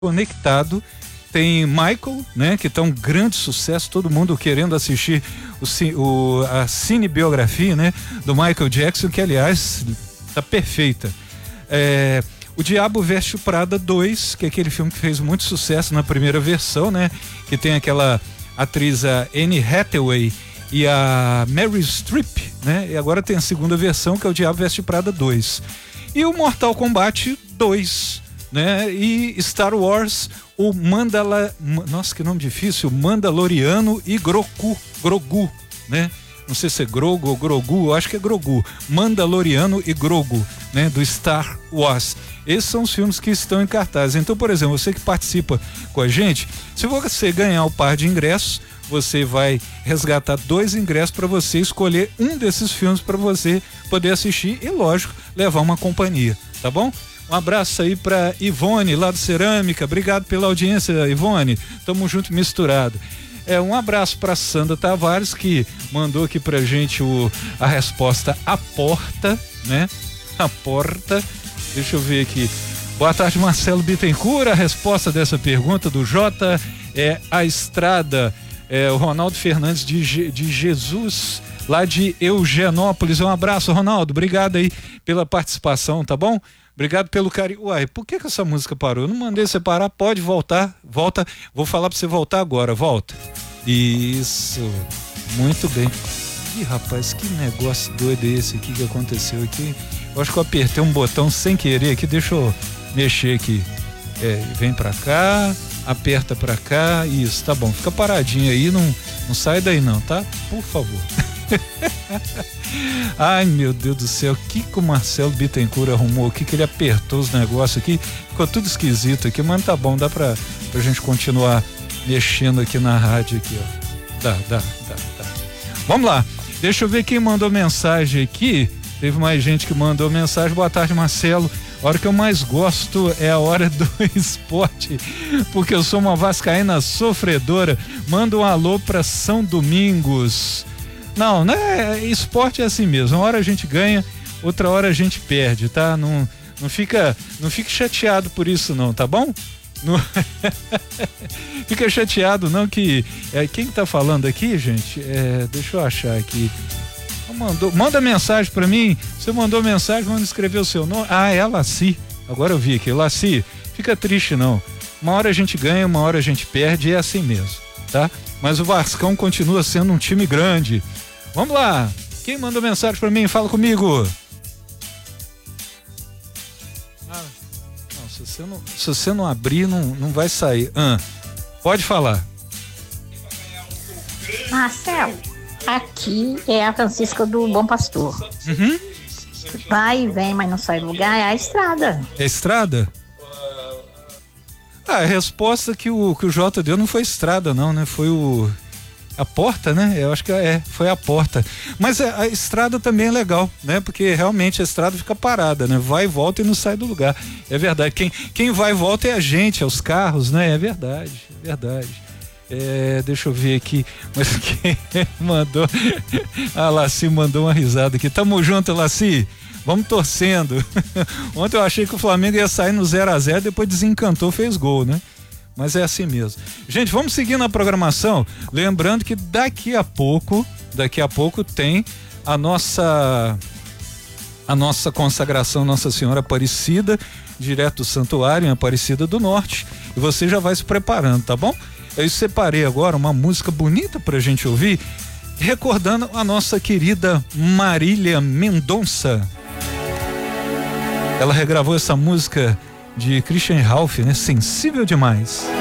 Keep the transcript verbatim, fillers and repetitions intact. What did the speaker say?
Conectado. Tem Michael, né, que tá um grande sucesso, todo mundo querendo assistir o, o, a cinebiografia, né, do Michael Jackson, que aliás tá perfeita. É, o Diabo Veste Prada dois, que é aquele filme que fez muito sucesso na primeira versão, né, que tem aquela atriz, a Anne Hathaway e a Meryl Streep, né, e agora tem a segunda versão, que é o Diabo Veste Prada dois. E o Mortal Kombat dois, né, e Star Wars, o Mandala... Nossa, que nome difícil. Mandaloriano e Grogu, Grogu, né? Não sei se é Grogu ou Grogu, eu acho que é Grogu. Mandaloriano e Grogu, né? Do Star Wars. Esses são os filmes que estão em cartaz. Então, por exemplo, você que participa com a gente, se você ganhar o par de ingressos, você vai resgatar dois ingressos para você escolher um desses filmes para você poder assistir e, lógico, levar uma companhia, tá bom? Um abraço aí pra Ivone, lá do Cerâmica. Obrigado pela audiência, Ivone. Tamo junto, misturado. É, um abraço pra Sandra Tavares, que mandou aqui pra gente o, a resposta à porta, né? A porta. Deixa eu ver aqui. Boa tarde, Marcelo Bittencourt. A resposta dessa pergunta do Jota é a estrada. É, o Ronaldo Fernandes de, de Jesus, lá de Eugenópolis. Um abraço, Ronaldo. Obrigado aí pela participação, tá bom? Obrigado pelo carinho. Uai, por que que essa música parou? Eu não mandei você parar, pode voltar, volta. Vou falar pra você voltar agora, volta. Isso, muito bem. Ih, rapaz, que negócio doido é esse aqui que aconteceu aqui? Eu acho que eu apertei um botão sem querer aqui, deixa eu mexer aqui. É, vem pra cá, aperta pra cá, isso, tá bom. Fica paradinho aí, não, não sai daí não, tá? Por favor. Ai, meu Deus do céu, o que que o Marcelo Bittencourt arrumou? O que que ele apertou os negócios aqui? Ficou tudo esquisito aqui, mas tá bom, dá pra, pra gente continuar mexendo aqui na rádio aqui, ó. Dá, dá, dá, dá. Vamos lá, deixa eu ver quem mandou mensagem aqui. Teve mais gente que mandou mensagem. Boa tarde, Marcelo. A hora que eu mais gosto é a hora do esporte, porque eu sou uma vascaína sofredora. Manda um alô pra São Domingos. Não, né? Esporte é assim mesmo. Uma hora a gente ganha, outra hora a gente perde, tá? Não, não fica, não fique chateado por isso não, tá bom? Não... Fica chateado não que... É, quem que tá falando aqui, gente? É, deixa eu achar aqui. Mandou, manda mensagem pra mim. Você mandou mensagem, manda escrever o seu nome. Ah, é a Laci. Agora eu vi aqui. Laci, fica triste não. Uma hora a gente ganha, uma hora a gente perde, é assim mesmo, tá? Mas o Vascão continua sendo um time grande. Vamos lá. Quem mandou mensagem pra mim? Fala comigo. Ah, não, se você não, se você não abrir, não, não vai sair. Ah, pode falar. Marcelo, aqui é a Francisca do Bom Pastor. Uhum. Vai e vem, mas não sai do lugar, é a estrada. É a estrada? Ah, a resposta que o, que o Jota deu não foi estrada não, né? Foi o... a porta, né? Eu acho que é, foi a porta. Mas a, a estrada também é legal, né? Porque realmente a estrada fica parada, né? Vai e volta e não sai do lugar. É verdade. Quem, quem vai e volta é a gente, é os carros, né? É verdade, é verdade. É, deixa eu ver aqui. Mas quem mandou... A Laci mandou uma risada aqui. Tamo junto, Laci. Vamos torcendo. Ontem eu achei que o Flamengo ia sair no zero a zero, depois desencantou, fez gol, né? Mas é assim mesmo. Gente, vamos seguir na programação. Lembrando que daqui a pouco, daqui a pouco tem a nossa a nossa consagração Nossa Senhora Aparecida, direto do santuário em Aparecida do Norte. E você já vai se preparando, tá bom? Eu separei agora uma música bonita pra gente ouvir, recordando a nossa querida Marília Mendonça. Ela regravou essa música de Christian Ralph, né? Sensível Demais.